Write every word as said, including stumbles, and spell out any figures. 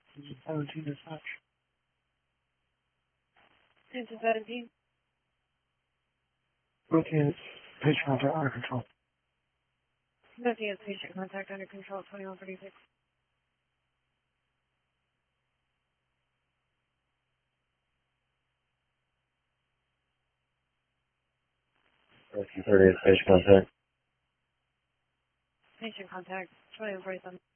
seventeen dispatch. Into seventeen. Looking at patient contact under control. Nothing is patient contact under control, twenty-one thirty-six. Rescue thirty is patient contact. Patient contact, twenty-one forty-seven.